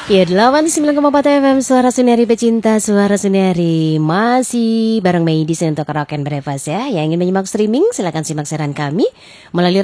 Ya, 89,4 FM Suara Sunari Pecinta Suara Sunari. Masih bareng Mei di sini untuk Rock and Breakfast ya. Yang ingin menyimak streaming silakan simak siaran kami melalui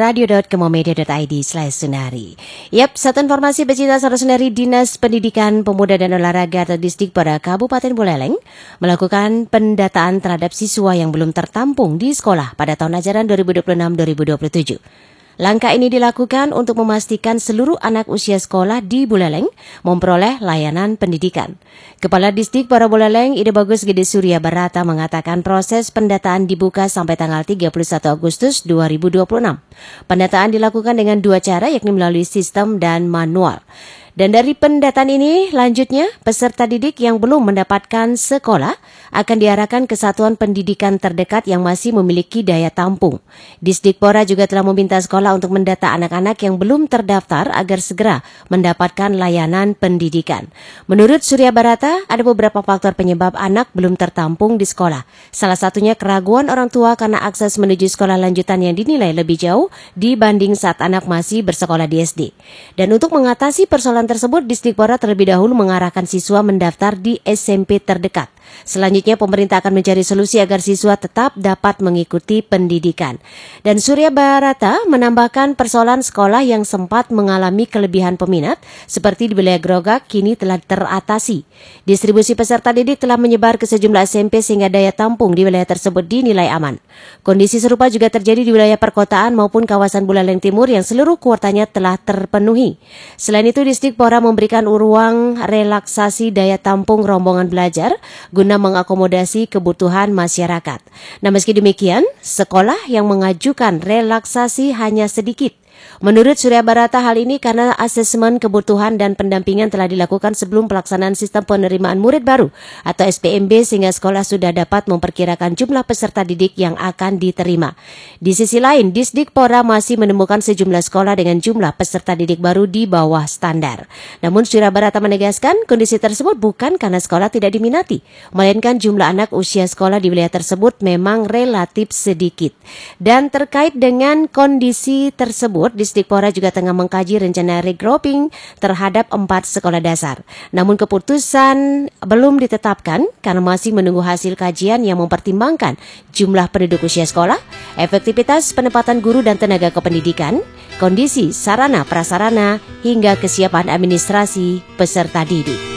radio.kemomedia.id/sunari. Yap, satu informasi pecinta Suara Sunari. Dinas Pendidikan Pemuda dan Olahraga atau Disdikpoda Kabupaten Buleleng melakukan pendataan terhadap siswa yang belum tertampung di sekolah pada tahun ajaran 2026-2027. Langkah ini dilakukan untuk memastikan seluruh anak usia sekolah di Buleleng memperoleh layanan pendidikan. Kepala Disdikpoda Buleleng, Ide Bagus Gede Surya Barata mengatakan proses pendataan dibuka sampai tanggal 31 Agustus 2026. Pendataan dilakukan dengan dua cara, yakni melalui sistem dan manual. Dan dari pendataan ini, lanjutnya peserta didik yang belum mendapatkan sekolah akan diarahkan ke satuan pendidikan terdekat yang masih memiliki daya tampung. Disdikpoda juga telah meminta sekolah untuk mendata anak-anak yang belum terdaftar agar segera mendapatkan layanan pendidikan. Menurut Surya Barata, ada beberapa faktor penyebab anak belum tertampung di sekolah. Salah satunya keraguan orang tua karena akses menuju sekolah lanjutan yang dinilai lebih jauh dibanding saat anak masih bersekolah di SD. Dan untuk mengatasi persoalan tersebut, Disdikpoda terlebih dahulu mengarahkan siswa mendaftar di SMP terdekat. Selanjutnya, pemerintah akan mencari solusi agar siswa tetap dapat mengikuti pendidikan. Dan Surya Barata menambahkan persoalan sekolah yang sempat mengalami kelebihan peminat seperti di wilayah Grogak kini telah teratasi. Distribusi peserta didik telah menyebar ke sejumlah SMP sehingga daya tampung di wilayah tersebut dinilai aman. Kondisi serupa juga terjadi di wilayah perkotaan maupun kawasan Buleleng Timur yang seluruh kuotanya telah terpenuhi. Selain itu, Disdikpoda memberikan ruang relaksasi daya tampung rombongan belajar guna mengakomodasi kebutuhan masyarakat. Nah, meski demikian, sekolah yang mengajukan relaksasi hanya sedikit. Menurut Surya Barata, hal ini karena asesmen kebutuhan dan pendampingan telah dilakukan sebelum pelaksanaan sistem penerimaan murid baru atau SPMB sehingga sekolah sudah dapat memperkirakan jumlah peserta didik yang akan diterima. Di sisi lain, Disdikpoda masih menemukan sejumlah sekolah dengan jumlah peserta didik baru di bawah standar. Namun Surya Barata menegaskan kondisi tersebut bukan karena sekolah tidak diminati, melainkan jumlah anak usia sekolah di wilayah tersebut memang relatif sedikit. Dan terkait dengan kondisi tersebut, Disdikpoda juga tengah mengkaji rencana regrouping terhadap 4 sekolah dasar. Namun keputusan belum ditetapkan karena masih menunggu hasil kajian yang mempertimbangkan jumlah penduduk usia sekolah, efektivitas penempatan guru dan tenaga kependidikan, kondisi sarana prasarana hingga kesiapan administrasi peserta didik.